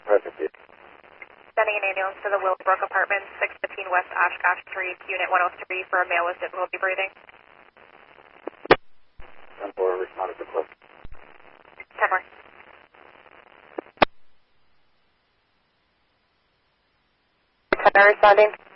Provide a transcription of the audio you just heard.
Sending an ambulance to the Willowbrook Apartments, 615 West Oshkosh Street, Unit 103 for a male with difficulty breathing. 10-4, responded to clip. 10-4. Responding.